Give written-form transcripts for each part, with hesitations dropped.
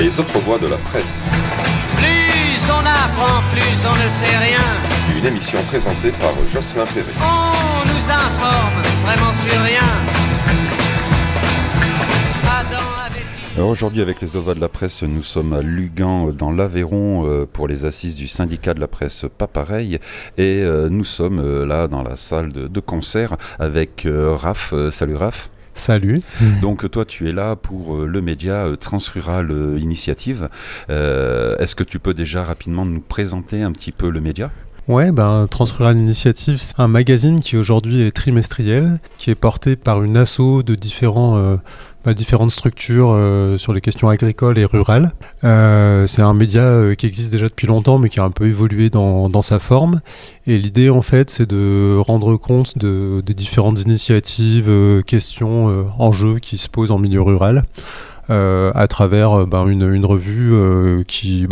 Les autres voix de la presse. Plus on apprend, plus on ne sait rien. Une émission présentée par Jocelyn Perret. On nous informe vraiment sur rien. Alors aujourd'hui, avec les Ovas de la presse, nous sommes à Lugan, dans l'Aveyron, pour les assises du syndicat de la presse Pas Pareil. Et nous sommes là dans la salle de concert avec Raph. Salut Raph. Salut. Donc toi tu es là pour le média Transrural Initiative. Est-ce que tu peux déjà rapidement nous présenter un petit peu le média ? Ouais, Transrural Initiative, c'est un magazine qui aujourd'hui est trimestriel, qui est porté par une asso de différentes structures sur les questions agricoles et rurales. C'est un média qui existe déjà depuis longtemps, mais qui a un peu évolué dans sa forme. Et l'idée, en fait, c'est de rendre compte des différentes initiatives, questions, enjeux qui se posent en milieu rural. À travers une revue qui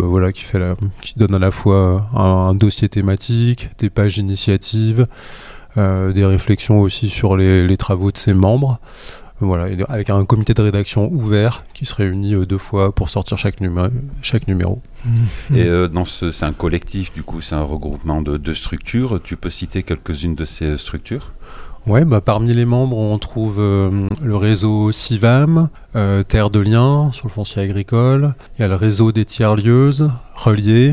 donne à la fois un dossier thématique, des pages d'initiative, des réflexions aussi sur les travaux de ses membres. Voilà, avec un comité de rédaction ouvert qui se réunit 2 fois pour sortir chaque numéro. Et c'est un collectif, du coup, c'est un regroupement de structures. Tu peux citer quelques-unes de ces structures ? Ouais, parmi les membres, on trouve le réseau CIVAM, Terre de Liens sur le foncier agricole. Il y a le réseau des tiers-lieuses, Relier,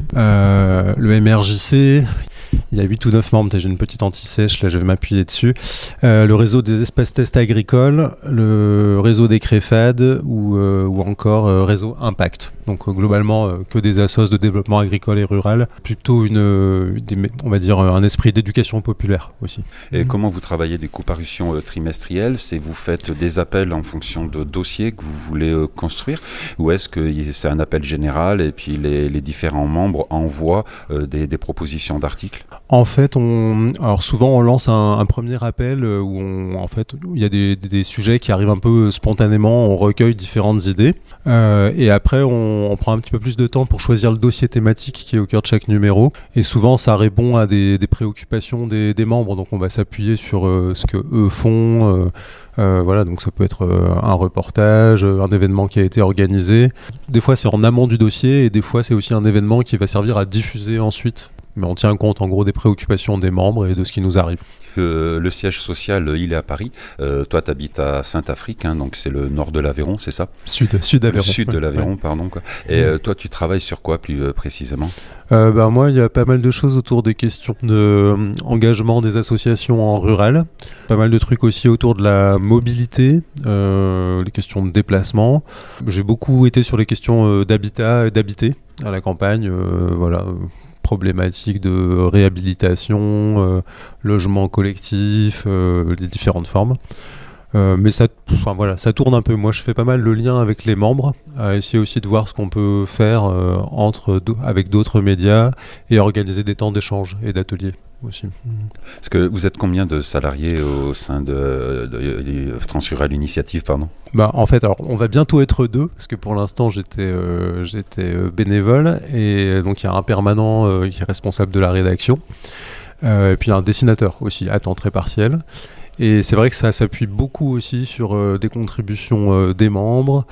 le MRJC. Il y a 8 ou 9 membres, j'ai une petite anti-sèche, là je vais m'appuyer dessus. Le réseau des espaces tests agricoles, le réseau des CREFAD ou encore réseau Impact. Donc globalement que des assos de développement agricole et rural, plutôt on va dire un esprit d'éducation populaire aussi. Et comment vous travaillez des comparutions trimestrielles ? C'est vous faites des appels en fonction de dossiers que vous voulez construire, ou est-ce que c'est un appel général et puis les différents membres envoient des propositions d'articles ? En fait, alors souvent on lance un premier appel où il y a des sujets qui arrivent un peu spontanément, on recueille différentes idées et après on prend un petit peu plus de temps pour choisir le dossier thématique qui est au cœur de chaque numéro et souvent ça répond à des préoccupations des membres, donc on va s'appuyer sur ce que eux font. Donc ça peut être un reportage, un événement qui a été organisé. Des fois c'est en amont du dossier et des fois c'est aussi un événement qui va servir à diffuser ensuite. Mais on tient compte en gros des préoccupations des membres et de ce qui nous arrive. Le siège social, il est à Paris. Toi, tu habites à Saint-Afrique, donc c'est le nord de l'Aveyron, c'est ça ? Sud d'Aveyron. Le sud de l'Aveyron, pardon. Quoi. Et toi, tu travailles sur quoi plus précisément ? Moi, il y a pas mal de choses autour des questions d'engagement des associations en rural. Pas mal de trucs aussi autour de la mobilité, les questions de déplacement. J'ai beaucoup été sur les questions d'habitat et d'habiter à la campagne. Problématiques de réhabilitation, logement collectif, les différentes formes. Mais ça tourne un peu. Moi, je fais pas mal le lien avec les membres, à essayer aussi de voir ce qu'on peut faire avec d'autres médias et organiser des temps d'échange et d'ateliers aussi. Est-ce que vous êtes combien de salariés au sein de Transrural Initiative, pardon ? En fait, alors on va bientôt être 2 parce que pour l'instant j'étais bénévole et donc il y a un permanent qui est responsable de la rédaction et puis un dessinateur aussi à temps très partiel. Et c'est vrai que ça s'appuie beaucoup aussi sur des contributions des membres,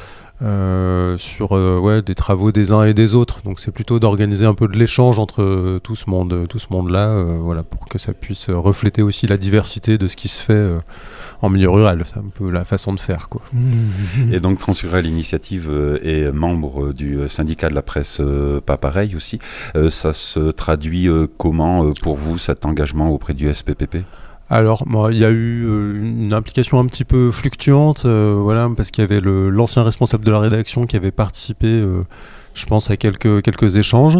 sur des travaux des uns et des autres. Donc c'est plutôt d'organiser un peu de l'échange entre tout ce monde-là, pour que ça puisse refléter aussi la diversité de ce qui se fait en milieu rural. C'est un peu la façon de faire, quoi. Et donc Transrural Initiative est membre du syndicat de la presse Pas Pareil aussi. Ça se traduit comment pour vous cet engagement auprès du SPPP ? Alors, il y a eu une implication un petit peu fluctuante, parce qu'il y avait l'ancien responsable de la rédaction qui avait participé, je pense, à quelques échanges.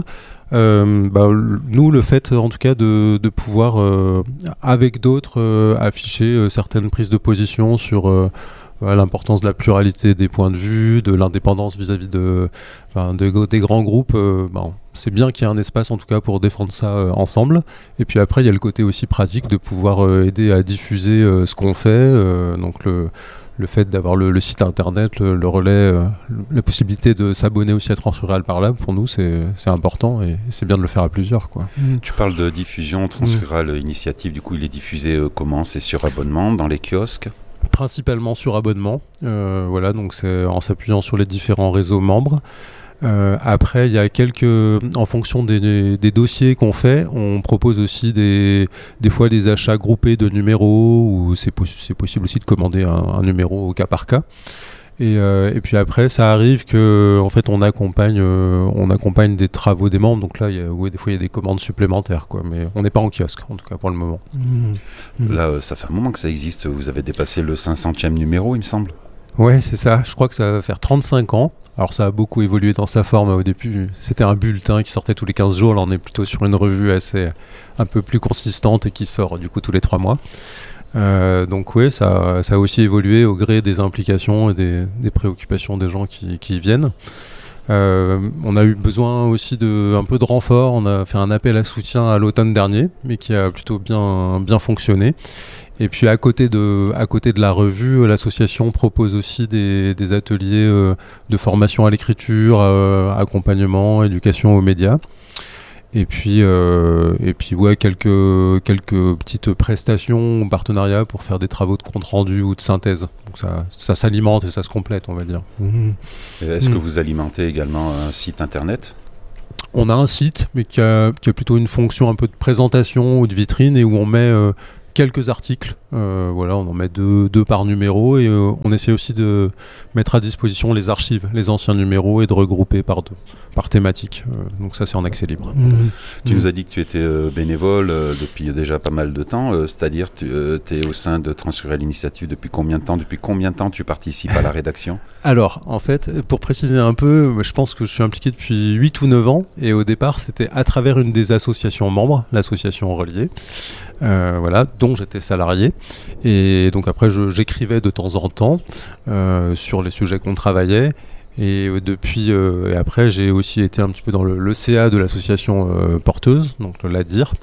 Nous, le fait, en tout cas, de pouvoir, avec d'autres, afficher certaines prises de position sur l'importance de la pluralité des points de vue, de l'indépendance vis-à-vis des grands groupes, c'est bien qu'il y ait un espace en tout cas pour défendre ça ensemble. Et puis après il y a le côté aussi pratique de pouvoir aider à diffuser ce qu'on fait, donc le fait d'avoir le site internet, le relais, la possibilité de s'abonner aussi à Transrural par là, pour nous c'est important et c'est bien de le faire à plusieurs, quoi. Tu parles de diffusion, Transrural Initiative, du coup il est diffusé comment ? C'est sur abonnement, dans les kiosques ? Principalement sur abonnement, donc c'est en s'appuyant sur les différents réseaux membres. Après, il y a en fonction des dossiers qu'on fait, on propose aussi des fois des achats groupés de numéros, ou c'est possible aussi de commander un numéro au cas par cas. Et puis après, ça arrive que en fait on accompagne des travaux des membres. Donc là, des fois il y a des commandes supplémentaires, quoi. Mais on n'est pas en kiosque, en tout cas pour le moment. Là, ça fait un moment que ça existe. Vous avez dépassé le 500e numéro, il me semble. Ouais, c'est ça. Je crois que ça va faire 35 ans. Alors ça a beaucoup évolué dans sa forme. Au début, c'était un bulletin qui sortait tous les 15 jours. Là, on est plutôt sur une revue un peu plus consistante et qui sort du coup tous les 3 mois. Donc oui, ça a aussi évolué au gré des implications et des préoccupations des gens qui viennent. On a eu besoin aussi un peu de renfort. On a fait un appel à soutien à l'automne dernier, mais qui a plutôt bien fonctionné. Et puis à côté de la revue, l'association propose aussi des ateliers de formation à l'écriture, accompagnement, éducation aux médias. Et puis ouais, quelques petites prestations ou partenariats pour faire des travaux de compte rendu ou de synthèse. Donc ça s'alimente et ça se complète, on va dire. Est-ce que vous alimentez également un site internet ? On a un site, mais qui a plutôt une fonction un peu de présentation ou de vitrine, et où on met quelques articles. Voilà, on en met deux par numéro, et on essaie aussi de mettre à disposition les archives, les anciens numéros, et de regrouper par thématique. Donc ça, c'est en accès libre. Tu nous as dit que tu étais bénévole depuis déjà pas mal de temps, c'est-à-dire tu es au sein de Transrurales Initiative depuis combien de temps ? Depuis combien de temps tu participes à la rédaction ? Alors, en fait, pour préciser un peu, je pense que je suis impliqué depuis 8 ou 9 ans, et au départ, c'était à travers une des associations membres, l'association Relier, voilà, dont j'étais salarié. Et donc après, j'écrivais de temps en temps sur les sujets qu'on travaillait. Et et après, j'ai aussi été un petit peu dans le CA de l'association porteuse, donc l'ADIR.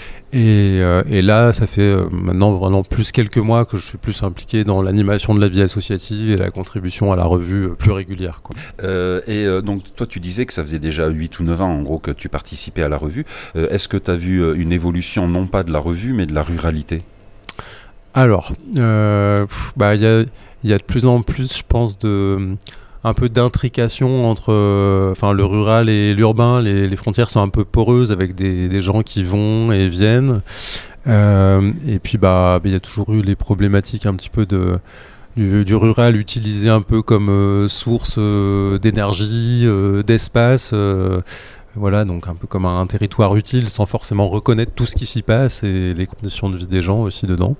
Et là, ça fait maintenant vraiment plus quelques mois que je suis plus impliqué dans l'animation de la vie associative et la contribution à la revue plus régulière, quoi. Donc toi, tu disais que ça faisait déjà 8 ou 9 ans en gros que tu participais à la revue. Est-ce que tu as vu une évolution, non pas de la revue, mais de la ruralité ? Alors, il y a de plus en plus, je pense, un peu d'intrication entre le rural et l'urbain. Les frontières sont un peu poreuses, avec des gens qui vont et viennent. Et puis il y a toujours eu les problématiques un petit peu du rural utilisé un peu comme source d'énergie, d'espace. Voilà, donc un peu comme un territoire utile, sans forcément reconnaître tout ce qui s'y passe et les conditions de vie des gens aussi dedans.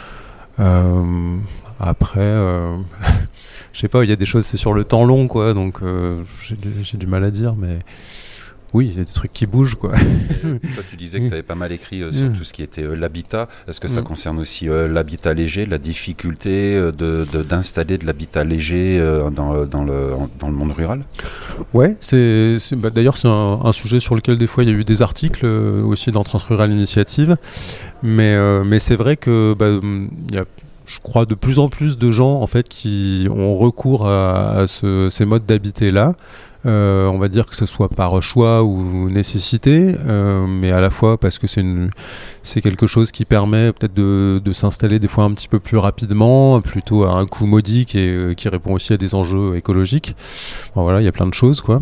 Après, je sais pas, il y a des choses, c'est sur le temps long, quoi, donc j'ai du mal à dire, mais oui, il y a des trucs qui bougent, quoi. Toi, tu disais que tu avais pas mal écrit sur tout ce qui était l'habitat. Est-ce que ça concerne aussi l'habitat léger, la difficulté d'installer de l'habitat léger dans le monde rural ? Ouais, d'ailleurs c'est un sujet sur lequel des fois il y a eu des articles aussi dans Transrurales Initiative, mais c'est vrai que il y a, je crois, de plus en plus de gens en fait qui ont recours à ces modes d'habiter-là. On va dire que ce soit par choix ou nécessité, mais à la fois parce que c'est quelque chose qui permet peut-être de s'installer des fois un petit peu plus rapidement, plutôt à un coût modique, et qui répond aussi à des enjeux écologiques. Voilà, il y a plein de choses, quoi.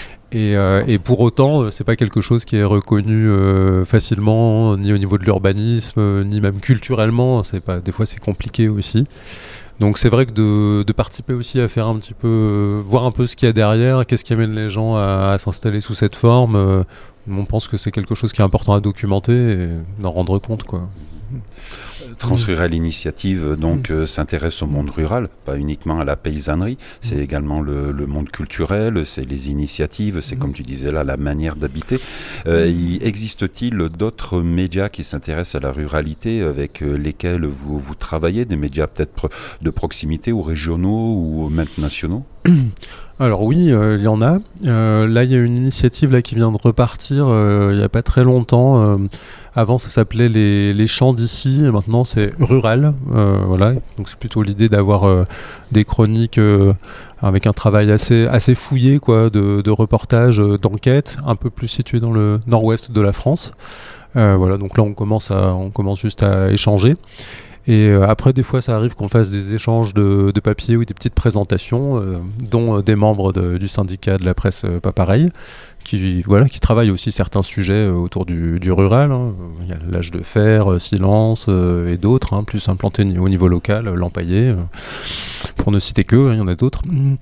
Et pour autant, c'est pas quelque chose qui est reconnu facilement, ni au niveau de l'urbanisme, ni même culturellement. Des fois, c'est compliqué aussi. Donc c'est vrai que de participer aussi à faire un petit peu, voir un peu ce qu'il y a derrière, qu'est-ce qui amène les gens à s'installer sous cette forme, on pense que c'est quelque chose qui est important à documenter et d'en rendre compte, quoi. Transrurales Initiative s'intéresse au monde rural, pas uniquement à la paysannerie, c'est également le monde culturel, c'est les initiatives, c'est comme tu disais là, la manière d'habiter. Existe-t-il d'autres médias qui s'intéressent à la ruralité avec lesquels vous travaillez, des médias peut-être de proximité ou régionaux ou même nationaux ? Alors oui, il y en a. Là, il y a une initiative là qui vient de repartir il n'y a pas très longtemps. Avant, ça s'appelait les champs d'ici, et maintenant c'est rural. Voilà. Donc c'est plutôt l'idée d'avoir des chroniques avec un travail assez fouillé, quoi, de reportage, d'enquête, un peu plus situé dans le nord-ouest de la France. Voilà. Donc là, on commence juste à échanger. Et après, des fois, ça arrive qu'on fasse des échanges de papier ou des petites présentations, dont des membres du syndicat de la presse Pas Pareil, qui travaillent aussi certains sujets autour du rural. Hein. Il y a l'âge de fer, silence et d'autres, hein, plus implantés au niveau local, l'empaillé, pour ne citer que, il y en a d'autres.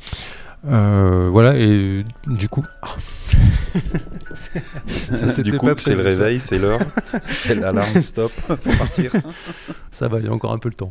Et du coup... Du coup, c'est le réveil, c'est l'heure, c'est l'alarme, stop, faut partir. Ça va, il y a encore un peu le temps.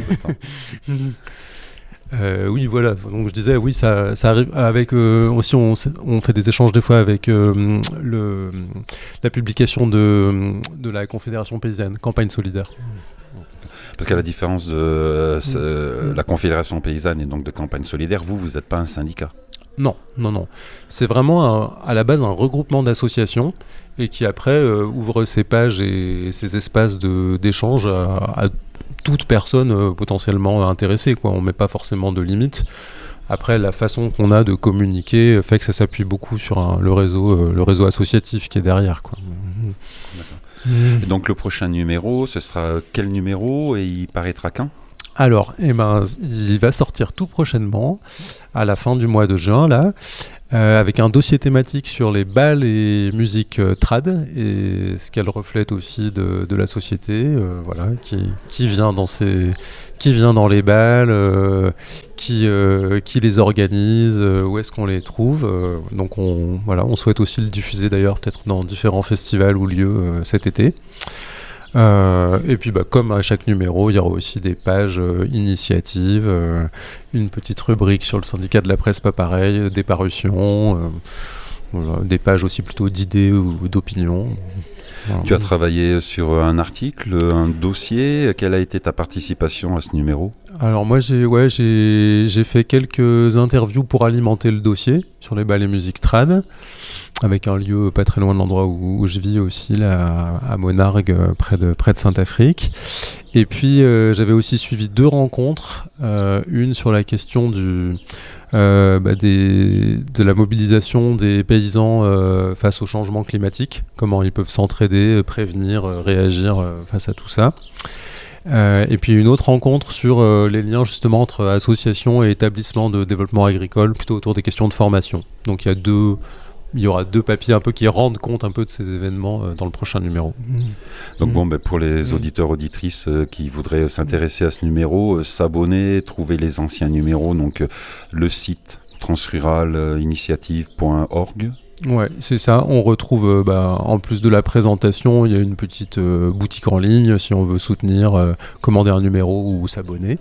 Oui, voilà. Donc je disais, oui, ça arrive avec aussi. On fait des échanges des fois avec la publication de la Confédération paysanne, Campagne solidaire. Parce qu'à la différence de la Confédération paysanne et donc de Campagne solidaire, vous n'êtes pas un syndicat. Non. C'est vraiment à la base un regroupement d'associations et qui après ouvre ses pages et ses espaces d'échange à toute personne potentiellement intéressée, quoi. On ne met pas forcément de limites. Après, la façon qu'on a de communiquer fait que ça s'appuie beaucoup sur le réseau associatif qui est derrière, quoi. Et donc le prochain numéro, ce sera quel numéro et il paraîtra quand ? Alors, il va sortir tout prochainement, à la fin du mois de juin, là, avec un dossier thématique sur les bals et musique trad, et ce qu'elle reflète aussi de la société, qui vient dans les bals, qui les organise, où est-ce qu'on les trouve. Donc on souhaite aussi le diffuser d'ailleurs peut-être dans différents festivals ou lieux cet été. Et puis comme à chaque numéro, il y aura aussi des pages initiatives, une petite rubrique sur le syndicat de la presse Pas Pareil, des parutions, des pages aussi plutôt d'idées ou d'opinions. Tu as travaillé sur un article, un dossier. Quelle a été ta participation à ce numéro ? Alors moi j'ai fait quelques interviews pour alimenter le dossier sur les bals et musique trad, avec un lieu pas très loin de l'endroit où je vis aussi, là, à Monargues, près de Saint-Afrique. Et puis j'avais aussi suivi 2 rencontres, une sur la question de la mobilisation des paysans face au changement climatique, comment ils peuvent s'entraider, prévenir, réagir face à tout ça. Et puis une autre rencontre sur les liens justement entre associations et établissements de développement agricole, plutôt autour des questions de formation. Donc il y aura 2 papiers un peu qui rendent compte un peu de ces événements dans le prochain numéro. Donc pour les auditeurs, auditrices qui voudraient s'intéresser à ce numéro, s'abonner, trouver les anciens numéros, donc le site transruralinitiative.org. Ouais, c'est ça. On retrouve, en plus de la présentation, il y a une petite boutique en ligne si on veut soutenir, commander un numéro ou s'abonner.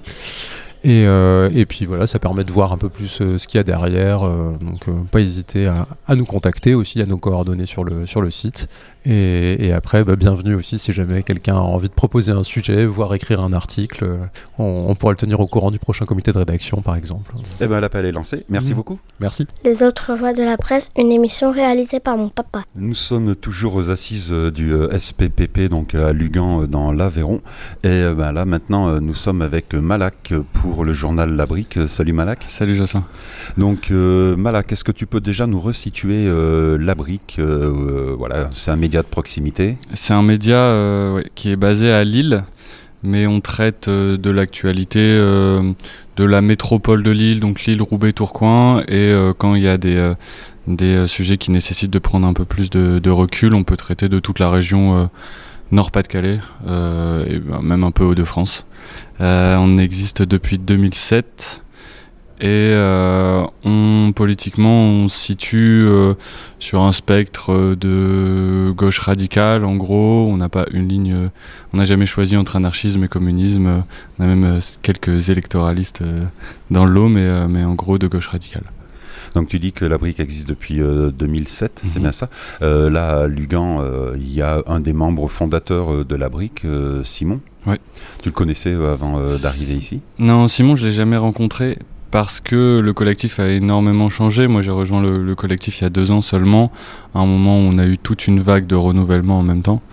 Et puis voilà, ça permet de voir un peu plus ce qu'il y a derrière. Donc pas hésiter à nous contacter aussi, à nos coordonnées sur le site. Et après, bienvenue aussi si jamais quelqu'un a envie de proposer un sujet, voire écrire un article. On pourra le tenir au courant du prochain comité de rédaction, par exemple. L'appel est lancé. Merci beaucoup. Merci. Les autres voix de la presse, une émission réalisée par mon papa. Nous sommes toujours aux assises du SPPP, donc à Lugan, dans l'Aveyron. Et là, maintenant, nous sommes avec Malak pour le journal La Brique. Salut Malak. Salut Jacin. Donc Malak, est-ce que tu peux déjà nous resituer La Brique ? C'est un média de proximité. C'est un média qui est basé à Lille, mais on traite de l'actualité de la métropole de Lille, donc Lille, Roubaix, Tourcoing, et quand il y a des sujets qui nécessitent de prendre un peu plus de recul, on peut traiter de toute la région Nord-Pas-de-Calais, et même un peu Hauts-de-France. On existe depuis 2007. Et politiquement, on se situe sur un spectre de gauche radicale. En gros, on n'a pas une ligne. On n'a jamais choisi entre anarchisme et communisme. On a même quelques électoralistes dans le lot, mais en gros de gauche radicale. Donc tu dis que La Brique existe depuis 2007, c'est bien ça. Là, à Lugan, il y a un des membres fondateurs de La Brique, Simon. Ouais. Tu le connaissais avant d'arriver ici ? Non, Simon, je ne l'ai jamais rencontré. Parce que le collectif a énormément changé. Moi, j'ai rejoint le collectif il y a 2 ans seulement, à un moment où on a eu toute une vague de renouvellement en même temps.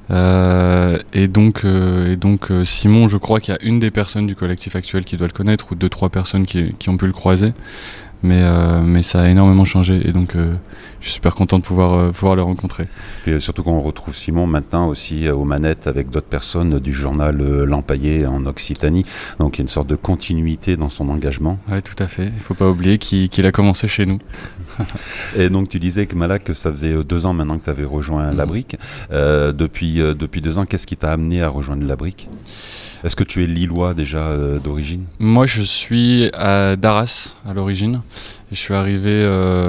Et donc Simon, je crois qu'il y a une des personnes du collectif actuel qui doit le connaître, ou 2-3 personnes qui ont pu le croiser. mais ça a énormément changé et donc je suis super content de pouvoir le rencontrer. Et surtout qu'on retrouve Simon maintenant aussi aux manettes avec d'autres personnes du journal L'Empaillé en Occitanie, donc il y a une sorte de continuité dans son engagement. Oui, tout à fait, il ne faut pas oublier qu'il a commencé chez nous. Et donc tu disais que Malak, ça faisait 2 ans maintenant que tu avais rejoint la Brique. Depuis 2 ans, qu'est-ce qui t'a amené à rejoindre la Brique ? Est-ce que tu es lillois déjà d'origine ? Moi, je suis d'Arras à l'origine. Et je suis arrivé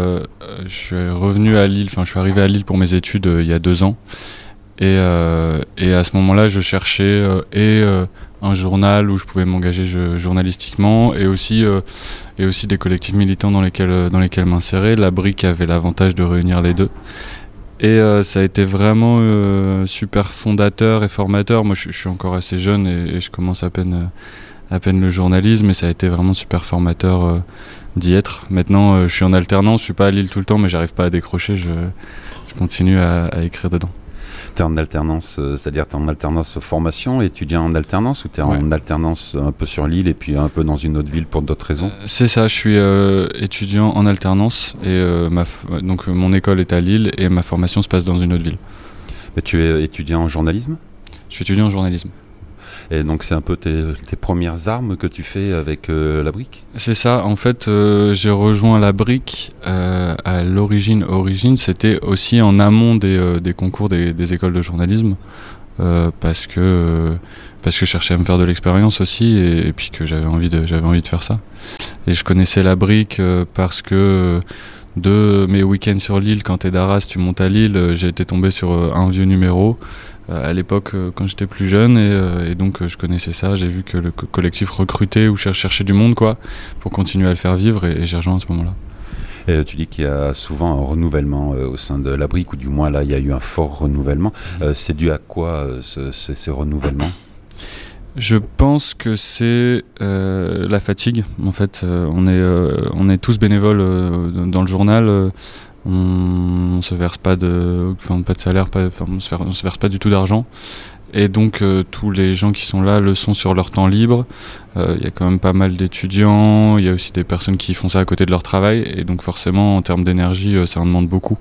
à Lille pour mes études il y a 2 ans. Et à ce moment-là, je cherchais un journal où je pouvais m'engager journalistiquement et aussi des collectifs militants dans lesquels m'insérer. La Brique avait l'avantage de réunir les deux. Et ça a été vraiment super fondateur et formateur. Moi, je suis encore assez jeune et je commence à peine le journalisme, et ça a été vraiment super formateur d'y être. Maintenant, je suis en alternance, je suis pas à Lille tout le temps, mais j'arrive pas à décrocher. Je continue à écrire dedans. Tu es en alternance, c'est-à-dire tu es en alternance formation, étudiant en alternance, ou tu es en alternance un peu sur Lille et puis un peu dans une autre ville pour d'autres raisons ? C'est ça, je suis étudiant en alternance et donc mon école est à Lille et ma formation se passe dans une autre ville. Mais tu es étudiant en journalisme ? Je suis étudiant en journalisme. Et donc c'est un peu tes premières armes que tu fais avec la Brique ? C'est ça, en fait j'ai rejoint la Brique à l'origine, c'était aussi en amont des concours des écoles de journalisme, parce que je cherchais à me faire de l'expérience aussi et puis que j'avais envie de faire ça. Et je connaissais la Brique parce que de mes week-ends sur Lille, quand t'es d'Arras, tu montes à Lille, j'ai été tombé sur un vieux numéro à l'époque quand j'étais plus jeune et donc je connaissais ça, j'ai vu que le collectif recrutait ou cherchait du monde pour continuer à le faire vivre et j'ai rejoint à ce moment-là. Et tu dis qu'il y a souvent un renouvellement au sein de la Brique, ou du moins là il y a eu un fort renouvellement. C'est dû à quoi ces renouvellements ? Je pense que c'est la fatigue. En fait, on est tous bénévoles dans le journal. On se verse pas de salaire, on se verse pas du tout d'argent. Et donc tous les gens qui sont là le sont sur leur temps libre. Il y a quand même pas mal d'étudiants. Il y a aussi des personnes qui font ça à côté de leur travail. Et donc forcément, en termes d'énergie, ça en demande beaucoup.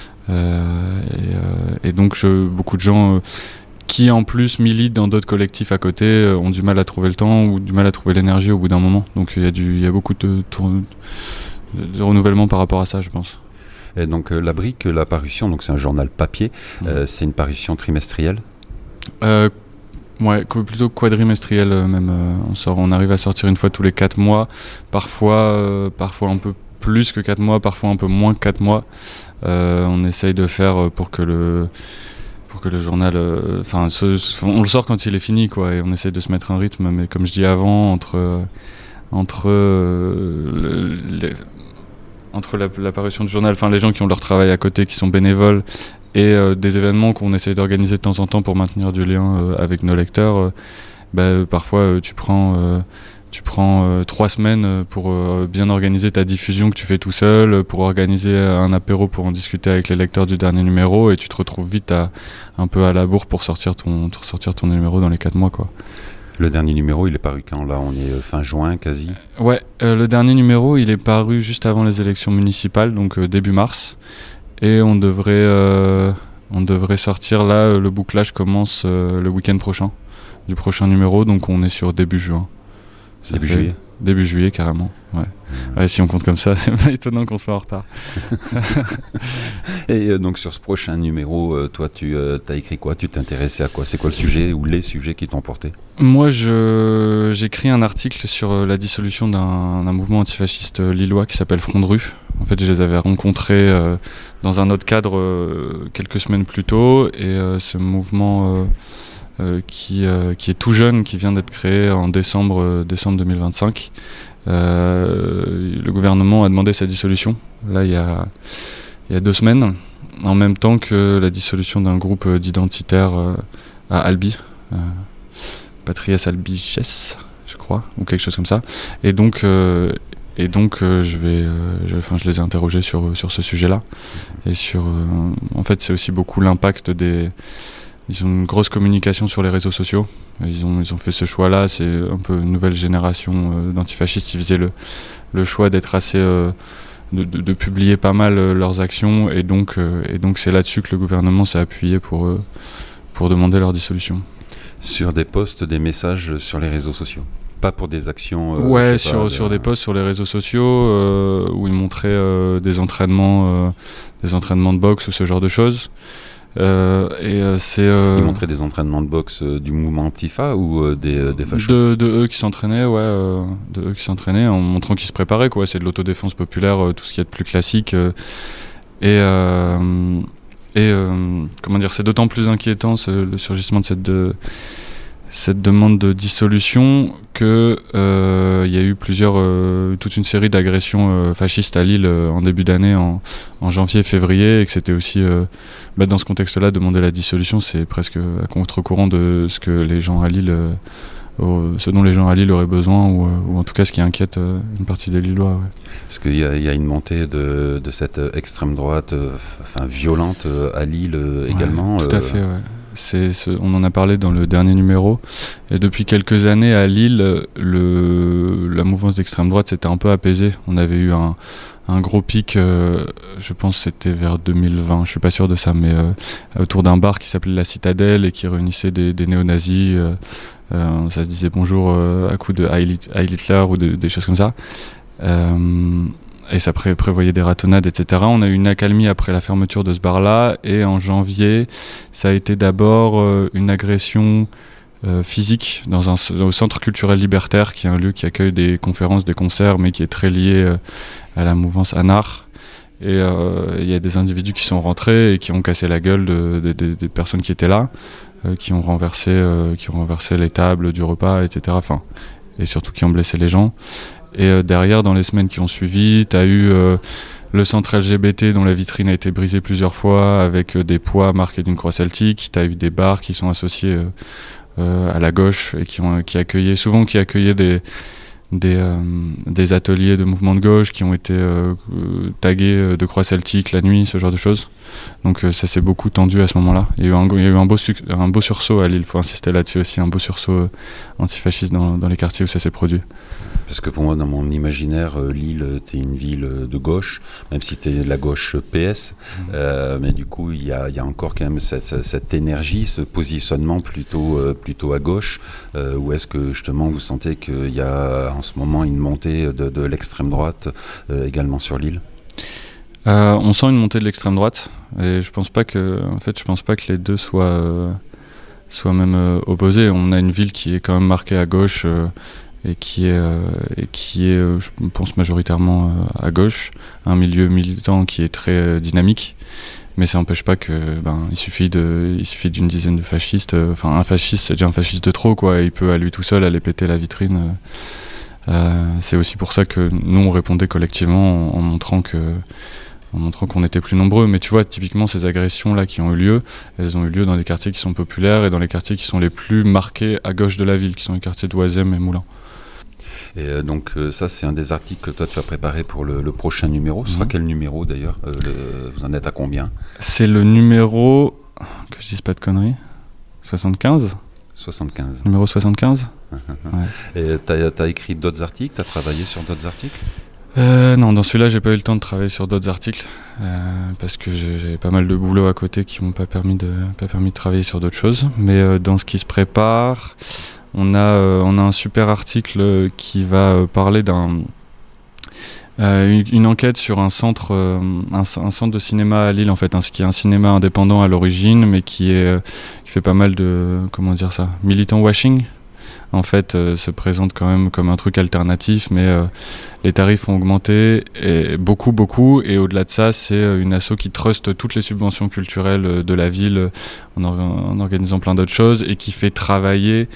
Et donc beaucoup de gens qui en plus militent dans d'autres collectifs à côté ont du mal à trouver le temps ou du mal à trouver l'énergie au bout d'un moment. Donc il y a beaucoup de renouvellement par rapport à ça, je pense. Et donc la Brique, la parution, donc c'est un journal papier, c'est une parution trimestrielle ? Ouais, plutôt quadrimestrielle même. On arrive à sortir une fois tous les 4 mois, parfois un peu plus que 4 mois, parfois un peu moins que 4 mois. On essaye de faire pour que le journal, on le sort quand il est fini, quoi, et on essaie de se mettre un rythme, mais comme je dis avant, entre l'apparition du journal, les gens qui ont leur travail à côté, qui sont bénévoles, et des événements qu'on essaie d'organiser de temps en temps pour maintenir du lien avec nos lecteurs, parfois tu prends 3 semaines pour bien organiser ta diffusion que tu fais tout seul, pour organiser un apéro pour en discuter avec les lecteurs du dernier numéro, et tu te retrouves vite un peu à la bourre pour sortir ton numéro dans les 4 mois, quoi. Le dernier numéro, il est paru quand ? Là, on est fin juin, quasi. Ouais, le dernier numéro, il est paru juste avant les élections municipales, donc début mars. Et on devrait sortir là, le bouclage commence le week-end prochain, du prochain numéro, donc on est sur début juin. Juillet ? Début juillet, carrément. Ouais. Ouais, si on compte comme ça, c'est pas étonnant qu'on soit en retard. Et donc sur ce prochain numéro, toi, tu as écrit quoi ? Tu t'intéressais à quoi ? C'est quoi le sujet ou les sujets qui t'ont porté ? Moi, j'écris un article sur la dissolution d'un mouvement antifasciste lillois qui s'appelle Front de rue. En fait, je les avais rencontrés dans un autre cadre quelques semaines plus tôt, et ce mouvement qui est tout jeune, qui vient d'être créé en décembre 2025. Le gouvernement a demandé sa dissolution, là il y a 2 semaines, en même temps que la dissolution d'un groupe d'identitaires à Albi, Patrias Albiges, je crois, ou quelque chose comme ça. Et donc je les ai interrogés sur ce sujet-là, et en fait c'est aussi beaucoup l'impact ils ont une grosse communication sur les réseaux sociaux. Ils ont fait ce choix-là. C'est un peu une nouvelle génération d'antifascistes. Ils faisaient le choix d'être assez... de publier pas mal leurs actions. Et donc c'est là-dessus que le gouvernement s'est appuyé pour demander leur dissolution. Sur des posts, des messages sur les réseaux sociaux, pas pour des actions sur des posts sur les réseaux sociaux où ils montraient des entraînements de boxe ou ce genre de choses. Ils montraient des entraînements de boxe du mouvement Antifa ou des fachos de eux qui s'entraînaient, en montrant qu'ils se préparaient, quoi. C'est de l'autodéfense populaire, tout ce qu'il y a de plus classique. Comment dire, c'est d'autant plus inquiétant le surgissement de cette demande de dissolution que il y a eu toute une série d'agressions fascistes à Lille en début d'année, en janvier, février, et que c'était aussi dans ce contexte-là, demander la dissolution, c'est presque à contre-courant de ce que les gens à Lille ce dont les gens à Lille auraient besoin, ou en tout cas ce qui inquiète une partie des Lillois. Ouais. Parce qu'il y a une montée de cette extrême droite violente à Lille également. Tout à fait, ouais. On en a parlé dans le dernier numéro, et depuis quelques années à Lille, la mouvance d'extrême droite s'était un peu apaisée. On avait eu un gros pic, je pense que c'était vers 2020, je suis pas sûr de ça, mais autour d'un bar qui s'appelait La Citadelle et qui réunissait des néo-nazis. Ça se disait bonjour à coups de Heil Hitler ou des choses comme ça. Et ça prévoyait des ratonnades, etc. On a eu une accalmie après la fermeture de ce bar-là, et en janvier, ça a été d'abord une agression physique au Centre culturel libertaire, qui est un lieu qui accueille des conférences, des concerts, mais qui est très lié à la mouvance ANAR. Et il y a des individus qui sont rentrés et qui ont cassé la gueule des personnes qui étaient là, qui ont renversé les tables du repas, etc. Et surtout qui ont blessé les gens. Et derrière, dans les semaines qui ont suivi, tu as eu le centre LGBT dont la vitrine a été brisée plusieurs fois avec des poids marqués d'une croix celtique. Tu as eu des bars qui sont associés à la gauche et qui accueillaient des ateliers de mouvement de gauche qui ont été tagués de croix celtique la nuit, ce genre de choses. Donc ça s'est beaucoup tendu à ce moment-là. Il y a eu un beau sursaut à Lille, il faut insister là-dessus aussi, un beau sursaut antifasciste dans les quartiers où ça s'est produit. Parce que pour moi, dans mon imaginaire, Lille était une ville de gauche, même si c'était de la gauche PS, mais du coup, il y a encore quand même cette énergie, ce positionnement plutôt à gauche, ou est-ce que justement vous sentez qu'il y a en ce moment une montée de l'extrême droite également sur Lille ? On sent une montée de l'extrême droite, et je pense pas que les deux soient même opposés. On a une ville qui est quand même marquée à gauche, et qui est, je pense, majoritairement à gauche, un milieu militant qui est très dynamique, mais ça n'empêche pas que il suffit d'une dizaine de fascistes. Un fasciste, c'est déjà un fasciste de trop, quoi. Il peut à lui tout seul aller péter la vitrine. C'est aussi pour ça que nous on répondait collectivement en montrant qu'on était plus nombreux. Mais tu vois, typiquement ces agressions là qui ont eu lieu, elles ont eu lieu dans des quartiers qui sont populaires et dans les quartiers qui sont les plus marqués à gauche de la ville, qui sont les quartiers d'Oisem et Moulins. Et donc ça, c'est un des articles que toi tu as préparé pour le prochain numéro. Ce sera quel numéro d'ailleurs ? Vous en êtes à combien ? C'est le numéro, que je dise pas de conneries, 75 ? 75. Numéro 75 ? Ouais. Et t'as écrit d'autres articles ? T'as travaillé sur d'autres articles ? Non, dans celui-là, j'ai pas eu le temps de travailler sur d'autres articles parce que j'avais pas mal de boulot à côté qui m'ont pas permis de travailler sur d'autres choses. Mais dans ce qui se prépare, on a un super article qui va parler une enquête sur un centre de cinéma à Lille, en fait, qui est un cinéma indépendant à l'origine, mais qui fait pas mal de, militant washing. En fait, se présente quand même comme un truc alternatif, mais les tarifs ont augmenté et beaucoup, et au-delà de ça, c'est une asso qui truste toutes les subventions culturelles de la ville en organisant plein d'autres choses, et qui fait travailler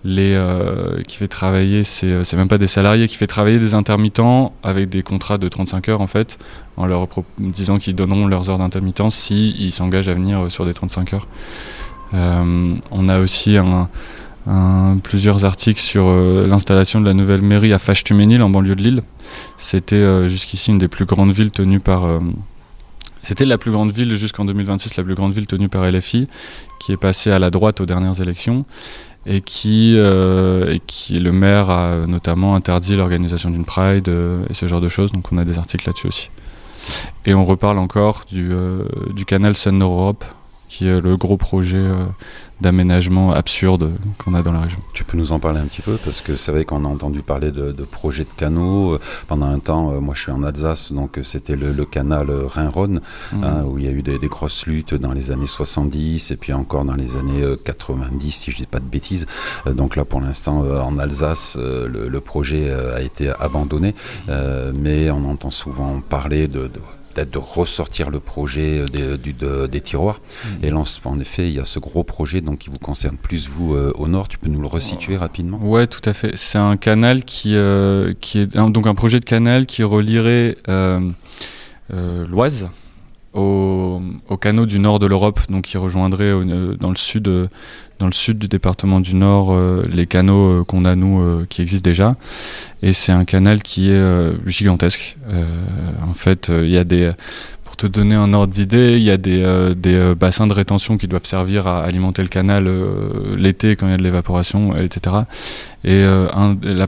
c'est même pas des salariés, qui fait travailler des intermittents avec des contrats de 35 heures en fait, en leur disant qu'ils donneront leurs heures d'intermittence s'ils s'engagent à venir sur des 35 heures. On a aussi plusieurs articles sur l'installation de la nouvelle mairie à Fâche-Tuménil en banlieue de Lille. C'était jusqu'ici une des plus grandes villes tenues par C'était la plus grande ville jusqu'en 2026, la plus grande ville tenue par LFI, qui est passée à la droite aux dernières élections et qui le maire a notamment interdit l'organisation d'une Pride et ce genre de choses. Donc on a des articles là-dessus aussi. Et on reparle encore du canal Seine-Nord-Europe, qui est le gros projet d'aménagement absurde qu'on a dans la région. Tu peux nous en parler un petit peu, parce que c'est vrai qu'on a entendu parler de projets de canaux. Pendant un temps, moi je suis en Alsace, donc c'était le canal Rhin-Rhône, où il y a eu des grosses luttes dans les années 70 et puis encore dans les années 90, si je ne dis pas de bêtises. Donc là pour l'instant en Alsace, le projet a été abandonné, mais on entend souvent parler peut-être de ressortir le projet des tiroirs. Et là, en effet, il y a ce gros projet donc, qui vous concerne plus, vous, au nord. Tu peux nous le resituer rapidement ? Ouais, tout à fait. C'est un canal qui est donc un projet de canal qui relierait l'Oise au canaux du nord de l'Europe, donc qui rejoindrait dans le sud du département du Nord les canaux qu'on a nous qui existent déjà. Et c'est un canal qui est gigantesque. En fait, il y a pour te donner un ordre d'idée, il y a des bassins de rétention qui doivent servir à alimenter le canal l'été quand il y a de l'évaporation, etc. Et le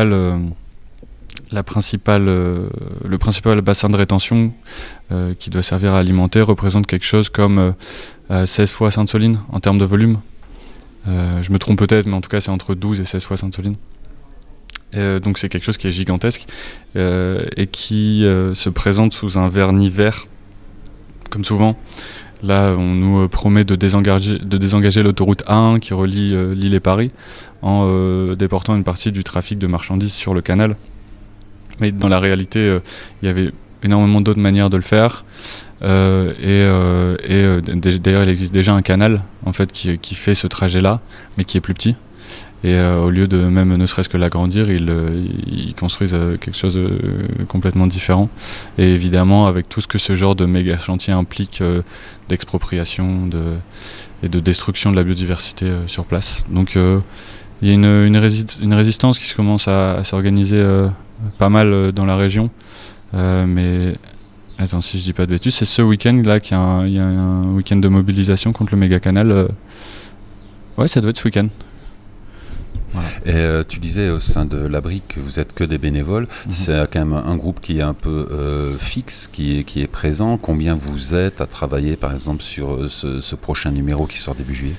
principal bassin de rétention qui doit servir à alimenter représente quelque chose comme 16 fois Sainte-Soline en termes de volume. Je me trompe peut-être, mais en tout cas c'est entre 12 et 16 fois Sainte-Soline. Donc c'est quelque chose qui est gigantesque et qui se présente sous un vernis vert, comme souvent. Là, on nous promet de désengager l'autoroute A1 qui relie Lille et Paris en déportant une partie du trafic de marchandises sur le canal. Mais dans la réalité, il y avait énormément d'autres manières de le faire. D'ailleurs, il existe déjà un canal en fait, qui fait ce trajet-là, mais qui est plus petit. Et au lieu de même ne serait-ce que l'agrandir, ils construisent quelque chose de complètement différent. Et évidemment, avec tout ce que ce genre de méga chantier implique d'expropriation et de destruction de la biodiversité sur place. Donc il y a une résistance qui commence à s'organiser pas mal dans la région. Mais attends, si je dis pas de bêtises, c'est ce week-end là qu'il y a un week-end de mobilisation contre le méga canal. Ouais, ça doit être ce week-end. Voilà. Et tu disais au sein de l'abri que vous êtes que des bénévoles. C'est quand même un groupe qui est un peu fixe, qui est présent. Combien vous êtes à travailler par exemple sur ce prochain numéro qui sort début juillet ?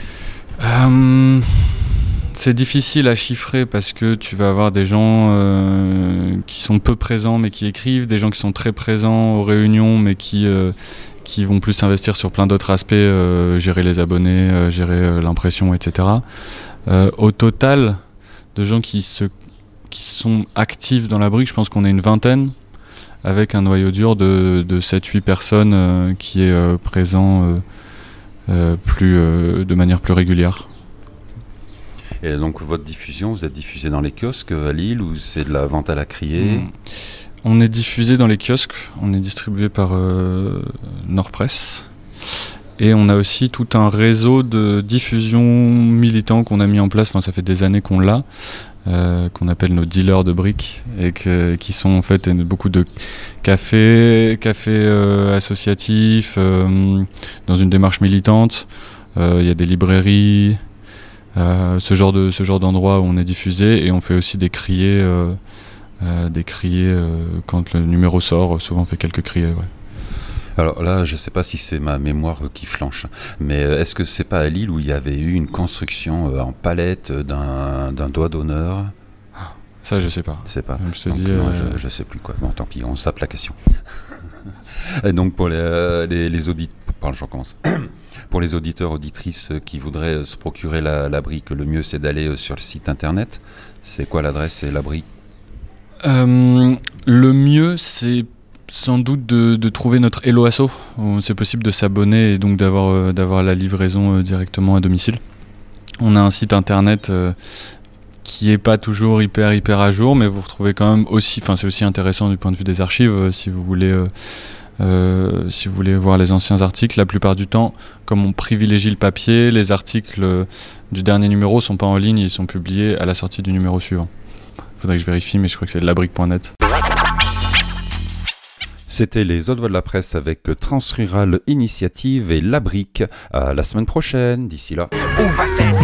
C'est difficile à chiffrer parce que tu vas avoir des gens qui sont peu présents mais qui écrivent, des gens qui sont très présents aux réunions mais qui vont plus s'investir sur plein d'autres aspects, gérer les abonnés, gérer l'impression, etc. Au total, de gens qui sont actifs dans la brique, je pense qu'on est une vingtaine, avec un noyau dur de 7-8 personnes qui est présent de manière plus régulière. Et donc votre diffusion, vous êtes diffusé dans les kiosques à Lille ou c'est de la vente à la criée ? On est diffusé dans les kiosques, on est distribué par Nord-Presse. Et on a aussi tout un réseau de diffusion militant qu'on a mis en place, enfin ça fait des années qu'on l'a, qu'on appelle nos dealers de briques, et qui sont en fait beaucoup de cafés associatifs, dans une démarche militante. Il y a des librairies, ce genre d'endroit où on est diffusé, et on fait aussi des criers quand le numéro sort, souvent on fait quelques criers, ouais. Alors là, je ne sais pas si c'est ma mémoire qui flanche, mais est-ce que c'est pas à Lille où il y avait eu une construction en palette d'un doigt d'honneur ? Ça, je sais pas. C'est pas. Je te dis. Je sais plus quoi. Bon, tant pis, on sape la question. Et donc pour les auditeurs, pardon, je recommence. Pour les auditeurs, auditrices qui voudraient se procurer la brique, le mieux c'est d'aller sur le site internet. C'est quoi l'adresse ? C'est la brique ? Le mieux, c'est sans doute de trouver notre Hello Asso. C'est possible de s'abonner et donc d'avoir la livraison directement à domicile. On a un site internet qui est pas toujours hyper à jour, mais vous retrouvez quand même aussi, enfin c'est aussi intéressant du point de vue des archives si vous voulez voir les anciens articles. La plupart du temps, comme on privilégie le papier, les articles du dernier numéro sont pas en ligne, ils sont publiés à la sortie du numéro suivant. Faudrait que je vérifie, mais je crois que c'est labrique.net. C'était les autres voix de la presse avec Transrural Initiative et La Brique. À la semaine prochaine, d'ici là.